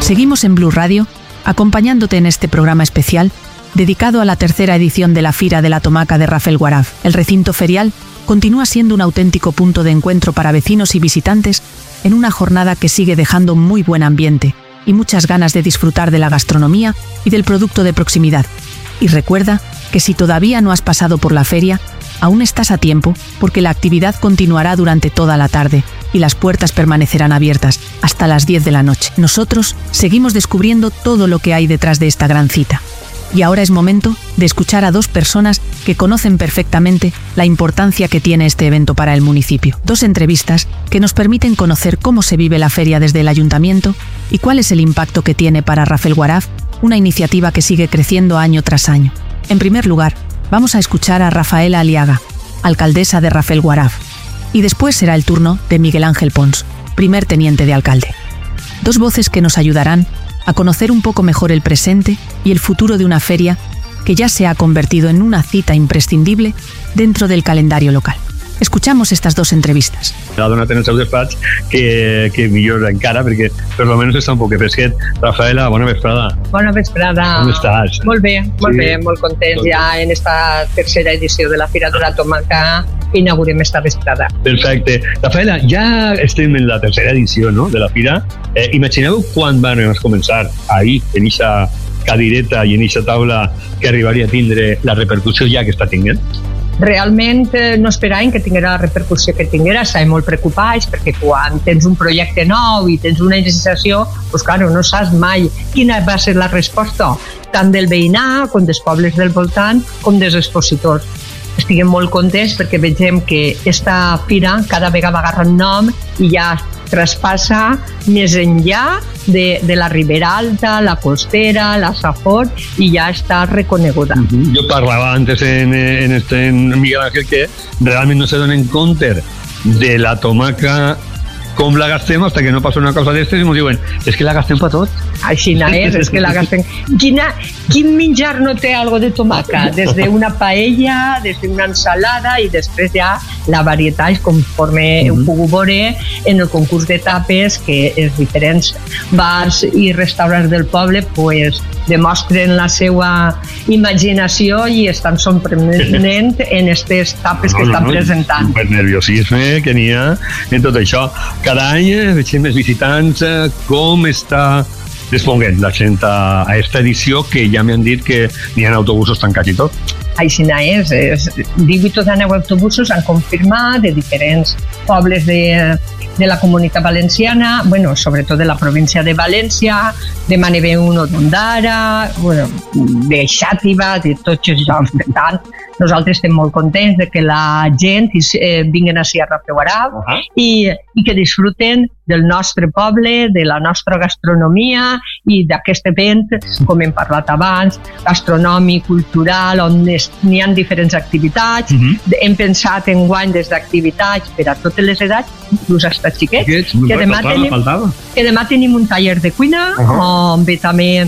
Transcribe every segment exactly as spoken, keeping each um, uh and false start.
Seguimos en Blu Radio, acompañándote en este programa especial dedicado a la tercera edición de la Fira de la Tomaca de Rafelguaraf. El recinto ferial continúa siendo un auténtico punto de encuentro para vecinos y visitantes en una jornada que sigue dejando muy buen ambiente y muchas ganas de disfrutar de la gastronomía y del producto de proximidad. Y recuerda que si todavía no has pasado por la feria, aún estás a tiempo porque la actividad continuará durante toda la tarde y las puertas permanecerán abiertas hasta las diez de la noche. Nosotros seguimos descubriendo todo lo que hay detrás de esta gran cita. Y ahora es momento de escuchar a dos personas que conocen perfectamente la importancia que tiene este evento para el municipio. Dos entrevistas que nos permiten conocer cómo se vive la feria desde el ayuntamiento y cuál es el impacto que tiene para Rafelguaraf, una iniciativa que sigue creciendo año tras año. En primer lugar, vamos a escuchar a Rafaela Aliaga, alcaldesa de Rafelguaraf, y después será el turno de Miguel Ángel Pons, primer teniente de alcalde. Dos voces que nos ayudarán a conocer un poco mejor el presente y el futuro de una feria que ya se ha convertido en una cita imprescindible dentro del calendario local. Escuchamos estas dos entrevistas. Ha donat en el seu despatx que, que millor encara, perquè per almenys està un poc fresquet. Rafaela, bona vesprada. Bona vesprada. Com estàs? Molt bé, molt Sí. bé, molt contents ja en esta tercera edició de la Fira de la Tomaca que inaugurem esta vesprada. Perfecte. Rafaela, ja estem en la tercera edició, no?, de la Fira. Eh, imagineu quan van començar ahir, en aquesta cadireta i en aquesta taula, que arribaria a tindre la repercussió ja que està tinguent? Realment eh, no esperàvem que tinguera la repercussió que tinguera, estàvem molt preocupats perquè quan tens un projecte nou i tens una iniciació, doncs claro, no saps mai quina va ser la resposta tant del veïnat com dels pobles del voltant com dels expositors. Estiguem molt contents perquè vegem que esta fira cada vegada agarra un nom i ja traspassa més enllà de, de la Ribera Alta, la Costera, la Safor, i ja està reconeguda. Uh-huh. Jo parlava antes en, en, este, en Miguel Ángel que realment no se donen compte de la tomaca com la gastem hasta que no passa una cosa d'estes i ens diuen, és que la gastem per tot. Així és, és que la gastem. Quina, quin menjar no té algo de tomaca? Des d'una paella, des d'una ensalada i després ja la varietat, conforme heu pogut veure en el concurs de tapes, que els diferents bars i restaurants del poble pues, demostren la seva imaginació i estan sorprenent en aquestes tapes que no, no, estan no, presentant. Per nerviosisme que n'hi ha en tot això. Cada any veiem els visitants com està responent la gent a aquesta edició, que ja m'han dit que n'hi ha autobusos tancats i tot. Així és, és divuit o dinou autobusos han confirmat de diferents pobles de, de la Comunitat Valenciana, bueno, sobretot de la província de València, de Manebeu d'Ondara, bueno, de Xàtiva, de tots els llocs. Per tant, nosaltres estem molt contents de que la gent eh, vinguin ací a Rafelguaraf uh-huh. i, i que disfruten del nostre poble, de la nostra gastronomia i d'aquest event, com hem parlat abans, gastronòmic, cultural, on n'hi ha diferents activitats. Uh-huh. Hem pensat en guany des d'activitats per a totes les edats, inclús hasta xiquets, que demà, tenim, que demà tenim un taller de cuina, uh-huh. on ve també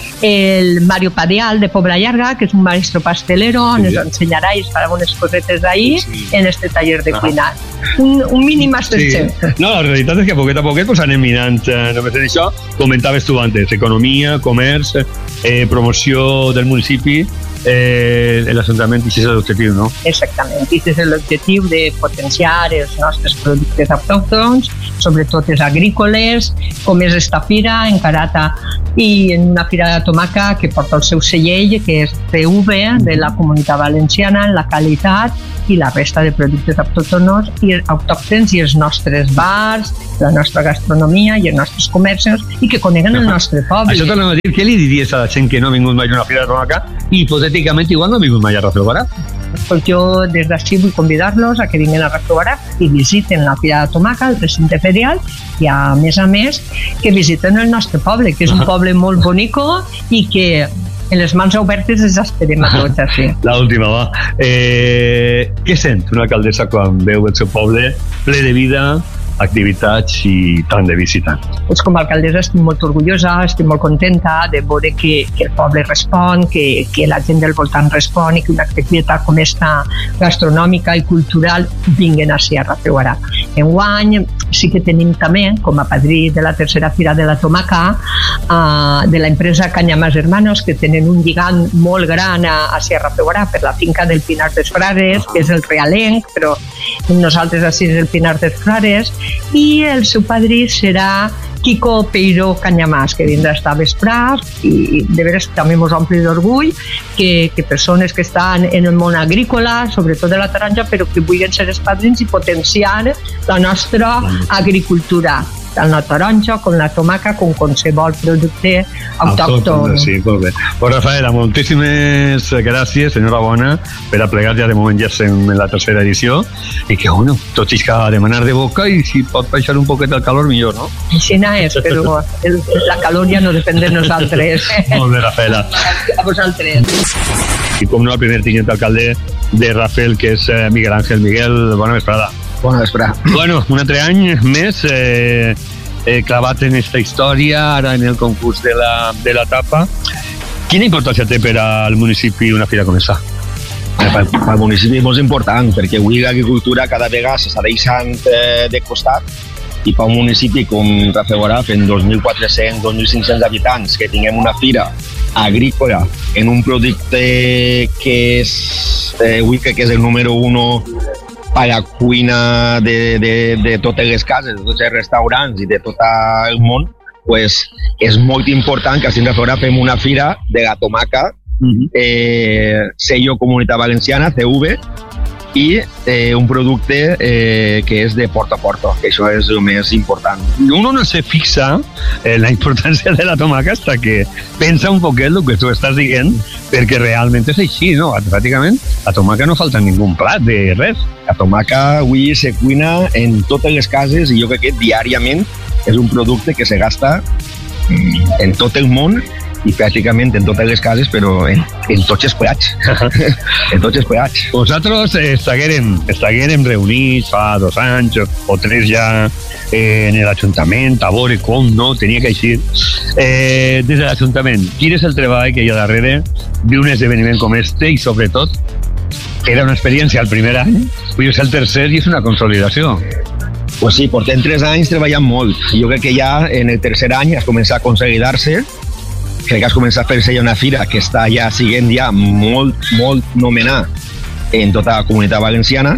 el Mario Padial de Pobla Llarga, que és un maestro pastelero, sí. Ens ensenyarà i es farà unes cosetes ahir sí. En este taller de cuina. Un, un mini masterchef. Sí. No, la realitat és que a poquet a poquet pues, anem mirant eh, només en això. Comentaves tu antes, economia, comerç, eh, promoció del municipi, eh, l'Ajuntament, i això és l'objectiu, no? Exactament, i és l'objectiu de potenciar els nostres productes autòctons, sobretot els agrícoles, com és esta fira, encarata i en una fira de tomaca que porta el seu sellell, que és C V de la Comunitat Valenciana en la qualitat i la resta de productes autòctons i autòctons i els nostres bars, la nostra gastronomia i els nostres comerços i que coneguen el nostre poble. Això t'anava a dir, què li diries a la gent que no ha vingut mai a una fira de tomaca i hipotèticament igual no ha vingut mai a Rafelguaraf? Pues jo des d'ací vull convidar-los a que vinguin a Rafelguaraf i visiten la fira de tomaca, el recinte ferial, i a més a més que visiten el nostre poble, que és un poble molt bonico i que en les mans obertes els esperem a tots així. L'última, va. Eh, què sent una alcaldessa quan veu el seu poble ple de vida, activitats i tant de visitants. Pues com a alcaldessa estic molt orgullosa, estic molt contenta de veure que, que el poble respon, que, que la gent del voltant respon i que una activitat com esta gastronòmica i cultural vinguen així a Rafelguaraf. Enguany sí que tenim també, com a padrí de la tercera Fira de la Tomaca, uh, de l'empresa Cañamás Hermanos, que tenen un lligam molt gran a, a Sierra Rafelguaraf per la finca del Pinar dels Frares, que és el realenc, però nosaltres així és el Pinar dels Frares, i el seu padrí serà Quico Peiró Cañamás, que vindrà a estar a vesprar, i de veres també ens ompli d'orgull que, que persones que estan en el món agrícola, sobretot de la taronja, però que vulguin ser els padrins i potenciar la nostra agricultura, tant la taronja com la tomaca com qualsevol producte autòcton. Sí, molt bé. Pues Rafaela, moltíssimes gràcies, enhorabona per a plegar, ja de moment ja estem en la tercera edició i que, bueno, tot és que ha de manar de boca i si pot baixar un poquet el calor millor, no? Així no és, però el, la calor ja no depèn de nosaltres. Molt bé, Rafaela. A vosaltres. I com no, el primer tinent alcalde de Rafel, que és Miguel Ángel. Miguel, bona vesprada. Bona vesprada. Bueno, un altre any més eh, eh, clavat en esta història, ara en el concurs de la, de la tapa. Quina importància té per al municipi una fira com aquesta? Pel, pel municipi és molt important, perquè avui l'agricultura cada vegada s'està deixant eh, de costat, i per un municipi com Rafelguaraf, en dos mil quatre-cents, dos mil cinc-cents habitants, que tinguem una fira agrícola en un producte que és, eh, avui crec que és el número uno a la cuina de, de, de totes les cases, de tots els restaurants i de tot el món, pues, és molt important que a Rafelguaraf fem una fira de la tomaca, uh-huh. eh, sello Comunitat Valenciana, C V, i eh, un producte eh, que és de porta a porta, que això és el més important. Uno no se fixa en la importància de la tomaca hasta que pensa un poquet el que tu estàs dient, perquè realment és així, no? Pràcticament la tomaca no falta en ningú plat de res. La tomaca avui se cuina en totes les cases i jo crec que diàriament és un producte que se gasta en tot el món i pràcticament en totes les cases, però en, en tots els plats. en tots els plats. Vosaltres estiguérem, estiguérem reunits fa dos anys o tres ja eh, en l'Ajuntament, a veure com no tenia que eixir. Eh, des de l'Ajuntament, quin és el treball que hi ha darrere d'un esdeveniment com este i sobretot era una experiència el primer any, avui és el tercer i és una consolidació. Pues sí, portem tres anys treballant molt. Jo crec que ja en el tercer any es comença a consolidar-se. Crec que es comença a fer-se ja una fira que està ja siguent ja molt, molt nomenada en tota la Comunitat Valenciana.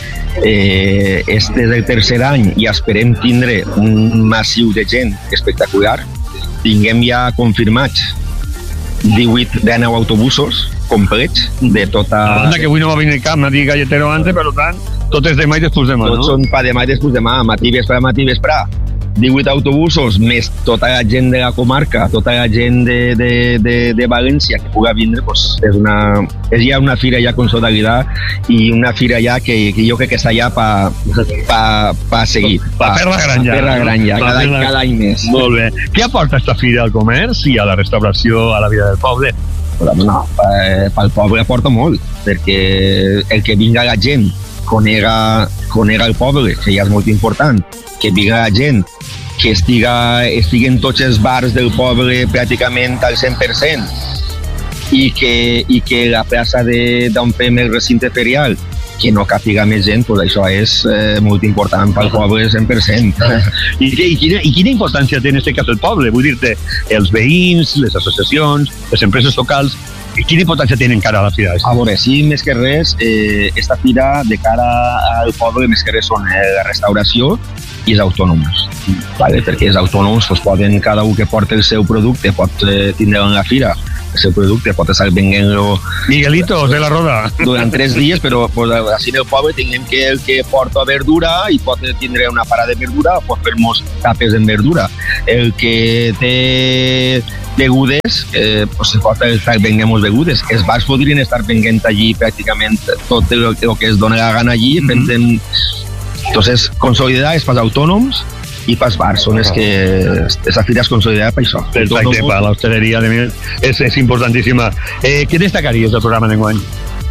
Eh, este és el tercer any i esperem tindre un massiu de gent espectacular. Tinguem ja confirmats divuit dinou autobusos complets de tota... La banda que avui no va venir cap, m'ha dit Galletero antes, per tant, tot és demà i després demà, no? Tots són pa demà i després demà, matí vespre, matí vespre. divuit autobusos, més tota la gent de la comarca, tota la gent de, de, de, de València que pugui vindre, pues, és, una, és ja una fira ja consolidada i una fira ja que, que jo crec que està ja per pa, pa seguir. Pa, pa fer la gran ja. Per la gran ja, cada, la... cada any més. Molt bé. Què aporta esta fira al comerç i a la restauració, a la vida del poble? No, pel poble aporta molt, perquè el que vinga la gent conega, conega el poble, que ja és molt important, que vinga la gent, que estiga, estiguen tots els bars del poble pràcticament al cent per cent i que, i que la plaça d'on fem el recinte ferial que no càpiga més gent, pues això és eh, molt important pel poble cent per cent. I, i, quina, I quina importància té en aquest cas el poble? Vull dir-te, els veïns, les associacions, les empreses locals, i quina importància tenen cara a la fira? A veure, sí, més que res, eh, esta fira de cara al poble, més que res són eh, la restauració i els autònoms, vale? Perquè els autònoms pues, poden, cada un que porta el seu producte pot eh, tindre en la fira el seu producte, pot estar venent-lo Miguelitos de la Roda durant tres dies, però pues, així en el poble tinguem que el que porta verdura i pot tindre una parada de verdura, pot fer-nos tapes en verdura. El que té begudes, eh, pues, se pot estar venent-nos begudes. Els bars podrien estar venent allí pràcticament tot el, el que es dona la gana allí, mm-hmm. fent Entonces, consolidar és pels autònoms i pels bars, són els que esa fira es consolidada per això. Exacte, per l'hostaleria és, és importantíssima. Eh, què destacaries del programa d'enguany?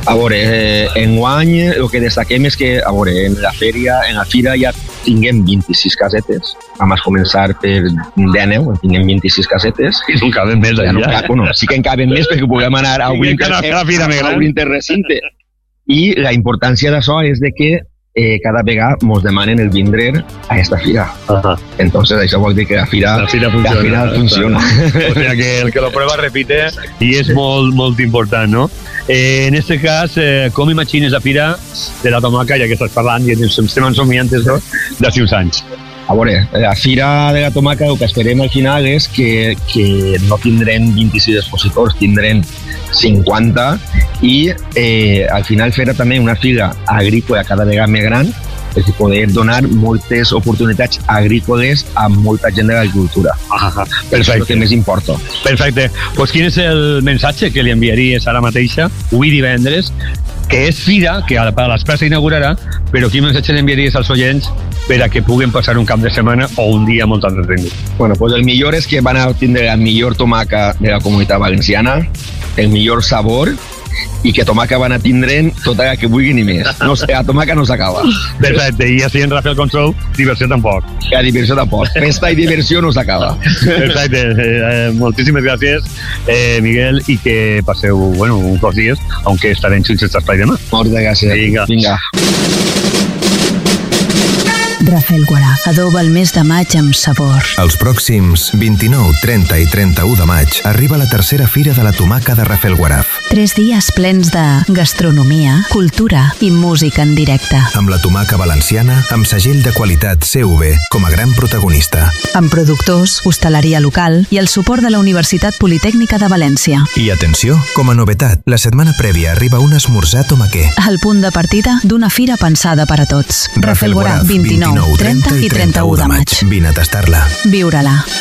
A veure, eh, enguany el que destaquem és que, a veure, en la fèria, en la fira ja tinguem vint-i-sis casetes. Vam començar per deu, tinguem vint-i-sis casetes. I no caben més allà. Ja no cap, bueno, sí que en caben més perquè puguem anar a un interrecinte. I la importància d'això és de que eh, cada vegada ens demanen el vindre a esta fira. Uh-huh. Entonces això vol dir que la fira, la fira funciona. La fira funciona. O sea que el que lo prueba repite i és molt, molt important, no? Eh, en este cas, eh, com imagines la fira de la tomaca, ja que estàs parlant i ens estem ensomiant des de, de sis anys? A veure, la fira de la tomaca el que esperem al final és que, que no tindrem vint-i-sis expositors, tindrem cinquanta i eh, al final farà també una fira agrícola cada vegada més gran per poder donar moltes oportunitats agrícoles a molta gent de l'agricultura. Ah, perfecte. És el que més importa. Perfecte. Pues quin és el missatge que li enviaries ara mateixa, avui divendres, que és fira, que a l'Espai inaugurarà, però quin missatge li enviaries als oients per a que puguen passar un cap de setmana o un dia molt entretingut? Bueno, pues el millor és que van a tindre la millor tomaca de la Comunitat Valenciana, el millor sabor, i que tomaca van a tindre tota la que vulguin i més. No, la tomaca no s'acaba. Perfecte, i així en Rafael Consol, diversió tampoc. La diversió tampoc. Festa i diversió no s'acaba. Perfecte, eh, moltíssimes gràcies, eh, Miguel, i que passeu, bueno, uns dos dies, aunque estarem sense espai demà. Moltes gràcies. Vinga. Vinga. Rafael Guaraf adoba el mes de maig amb sabor. Els pròxims vint-i-nou, trenta i trenta-u de maig arriba la tercera Fira de la Tomaca de Rafael Guaraf. Tres dies plens de gastronomia, cultura i música en directe. Amb la tomaca valenciana, amb segell de qualitat C V com a gran protagonista. Amb productors, hostaleria local i el suport de la Universitat Politècnica de València. I atenció, com a novetat, la setmana prèvia arriba un esmorzar tomaquer. El punt de partida d'una fira pensada per a tots. Rafael Guaraf, vint-i-nou, trenta i trenta-u de maig. Vine a tastar-la. Viure-la.